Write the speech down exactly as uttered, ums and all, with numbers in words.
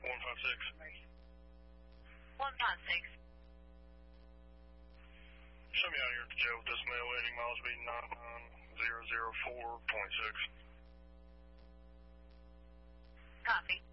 one five six. one five six. Send me out here to jail with this male, Eddie Mosby, nine nine zero zero four point six. Copy.